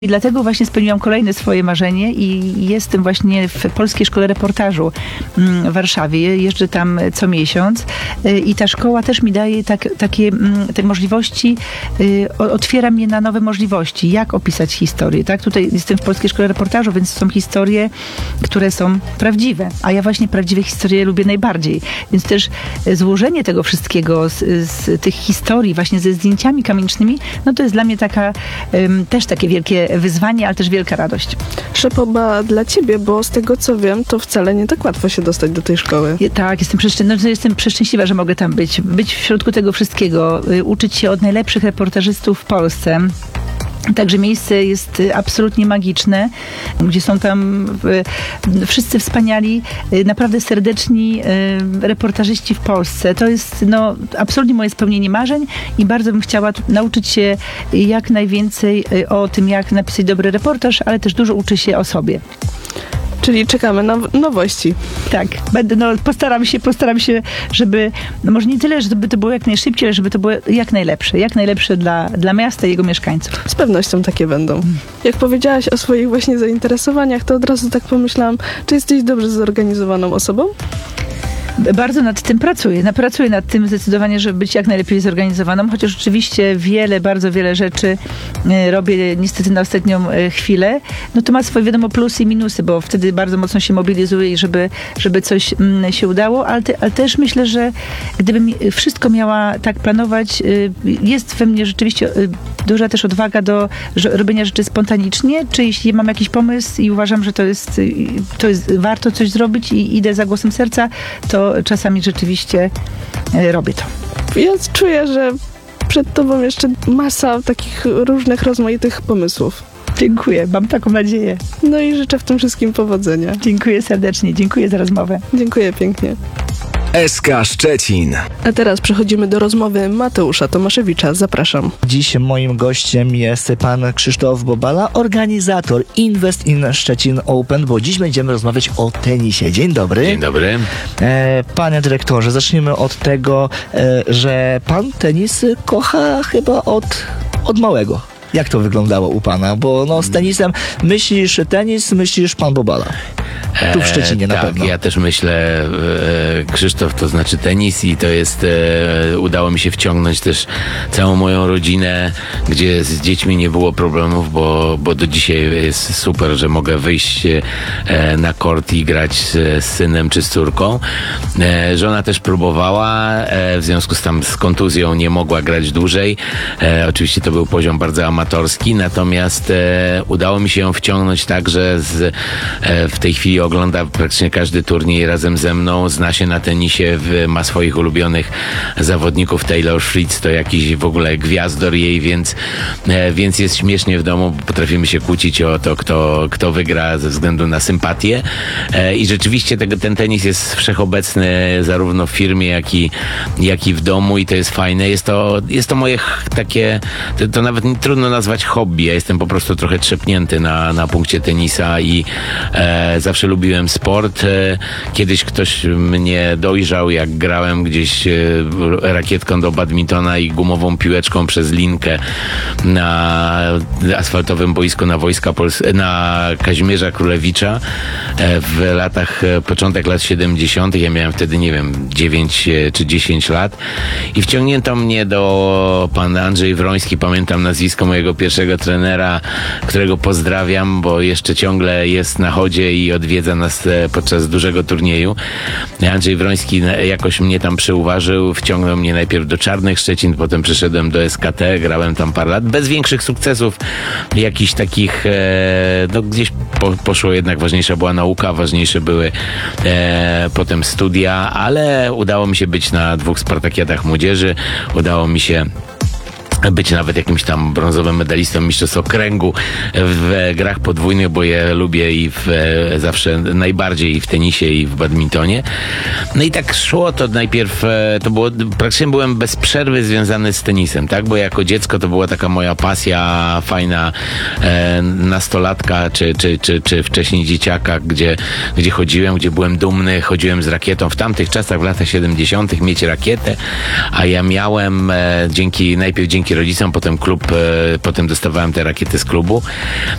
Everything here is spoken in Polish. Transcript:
I dlatego właśnie spełniłam kolejne swoje marzenie i jestem właśnie w Polskiej Szkole Reportażu w Warszawie. Jeżdżę tam co miesiąc i ta szkoła też mi daje takie te możliwości, otwiera mnie na nowe możliwości, jak opisać historię. Tak? Tutaj jestem w Polskiej Szkole Reportażu, więc są historie, które są prawdziwe, a ja właśnie prawdziwe historie lubię najbardziej. Więc też złożenie tego wszystkiego z tych historii właśnie ze zdjęciami kamienicznymi, no to jest dla mnie też takie wielkie wyzwanie, ale też wielka radość. Szepoba dla ciebie, bo z tego co wiem, to wcale nie tak łatwo się dostać do tej szkoły. Tak, jestem przeszczęśliwa, że mogę tam być. Być w środku tego wszystkiego, uczyć się od najlepszych reportażystów w Polsce. Także miejsce jest absolutnie magiczne, gdzie są tam wszyscy wspaniali, naprawdę serdeczni reportażyści w Polsce. To jest absolutnie moje spełnienie marzeń i bardzo bym chciała nauczyć się jak najwięcej o tym, jak napisać dobry reportaż, ale też dużo uczy się o sobie. Czyli czekamy na nowości. Tak, postaram się, żeby, może nie tyle, żeby to było jak najszybciej, ale żeby to było jak najlepsze dla miasta i jego mieszkańców. Z pewnością takie będą. Jak powiedziałaś o swoich właśnie zainteresowaniach, to od razu tak pomyślałam, czy jesteś dobrze zorganizowaną osobą? Bardzo nad tym pracuję. Pracuję nad tym zdecydowanie, żeby być jak najlepiej zorganizowaną, chociaż oczywiście bardzo wiele rzeczy robię niestety na ostatnią chwilę. No to ma swoje, wiadomo, plusy i minusy, bo wtedy bardzo mocno się mobilizuję, żeby coś się udało, ale też myślę, że gdybym wszystko miała tak planować, jest we mnie rzeczywiście duża też odwaga do robienia rzeczy spontanicznie, czy jeśli mam jakiś pomysł i uważam, że to jest warto coś zrobić i idę za głosem serca, to czasami rzeczywiście robię to. Ja czuję, że przed tobą jeszcze masa takich różnych, rozmaitych pomysłów. Dziękuję, mam taką nadzieję. No i życzę w tym wszystkim powodzenia. Dziękuję serdecznie, dziękuję za rozmowę. Dziękuję pięknie. SK Szczecin. A teraz przechodzimy do rozmowy Mateusza Tomaszewicza. Zapraszam. Dziś moim gościem jest pan Krzysztof Bobala, organizator Invest in Szczecin Open, bo dziś będziemy rozmawiać o tenisie. Dzień dobry. Dzień dobry. Panie dyrektorze, zacznijmy od tego, że pan tenis kocha chyba od małego. Jak to wyglądało u pana? Bo z tenisem myślisz tenis, myślisz pan Bobala. Tu w Szczecinie na pewno. Ja też myślę, Krzysztof, to znaczy tenis i to jest, udało mi się wciągnąć też całą moją rodzinę, gdzie z dziećmi nie było problemów, bo do dzisiaj jest super, że mogę wyjść na kort i grać z synem czy z córką. Żona też próbowała, w związku z kontuzją nie mogła grać dłużej. Oczywiście to był poziom bardzo amatorski, natomiast udało mi się ją wciągnąć tak, że w tej chwili ogląda praktycznie każdy turniej razem ze mną, zna się na tenisie, ma swoich ulubionych zawodników. Taylor Fritz to jakiś w ogóle gwiazdor jej, więc jest śmiesznie w domu, potrafimy się kłócić o to, kto wygra ze względu na sympatię. I rzeczywiście ten tenis jest wszechobecny zarówno w firmie, jak i w domu i to jest fajne. Jest to moje takie, to nawet trudno nazwać hobby. Ja jestem po prostu trochę trzepnięty na punkcie tenisa i zawsze lubiłem sport. Kiedyś ktoś mnie dojrzał, jak grałem gdzieś rakietką do badmintona i gumową piłeczką przez linkę na asfaltowym boisku na Kazimierza Królewicza w początek lat 70. Ja miałem wtedy, 9 czy 10 lat i wciągnięto mnie pan Andrzej Wroński, pamiętam nazwisko mojego pierwszego trenera, którego pozdrawiam, bo jeszcze ciągle jest na chodzie i odwiedza nas podczas dużego turnieju. Andrzej Wroński jakoś mnie tam przyuważył, wciągnął mnie najpierw do Czarnych Szczecin, potem przyszedłem do SKT, grałem tam parę lat, bez większych sukcesów, jakichś takich, gdzieś poszło jednak, ważniejsza była nauka, ważniejsze były potem studia, ale udało mi się być na 2 Spartakiadach młodzieży, udało mi się być nawet jakimś tam brązowym medalistą mistrzostw okręgu w grach podwójnych, bo je lubię i zawsze najbardziej i w tenisie i w badmintonie. No i tak szło to najpierw, praktycznie byłem bez przerwy związany z tenisem, tak? Bo jako dziecko to była taka moja pasja fajna, nastolatka czy wcześniej dzieciaka, gdzie chodziłem, gdzie byłem dumny, chodziłem z rakietą. W tamtych czasach, w latach 70. mieć rakietę, a ja miałem najpierw dzięki rodzicom, potem dostawałem te rakiety z klubu.